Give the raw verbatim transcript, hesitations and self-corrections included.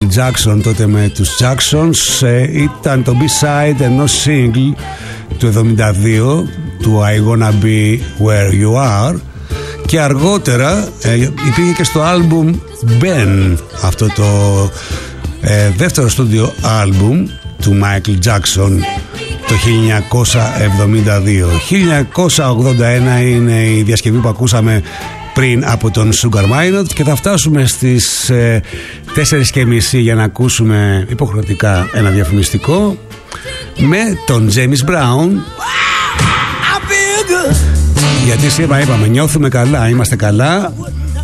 Jackson, τότε με τους Jacksons. ε, Ήταν το B-side ενός single του εβδομήντα δύο, του I Wanna Be Where You Are. Και αργότερα ε, υπήρχε και στο άλμπουμ Ben, αυτό το ε, δεύτερο στούντιο άλμπουμ του Michael Jackson το χίλια εννιακόσια εβδομήντα δύο. χίλια εννιακόσια ογδόντα ένα είναι η διασκευή που ακούσαμε πριν από τον Sugar Minott, και θα φτάσουμε στις ε, τέσσερις και μισή για να ακούσουμε υποχρεωτικά ένα διαφημιστικό με τον James Brown. Γιατί σήμερα είπαμε, νιώθουμε καλά, είμαστε καλά